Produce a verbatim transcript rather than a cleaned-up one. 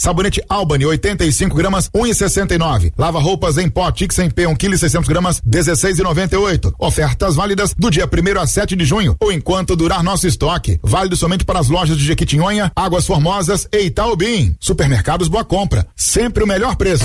Sabonete Albany, oitenta e cinco gramas, um e sessenta e nove. Lava roupas em pó Tix em P, um quilo e seiscentos gramas, dezesseis e noventa e oito. Ofertas válidas do dia primeiro a sete de junho, ou enquanto durar nosso estoque. Válido somente para as lojas de Jequitinhonha, Águas Formosas e Itaubim. Supermercados Boa Compra, sempre o melhor preço.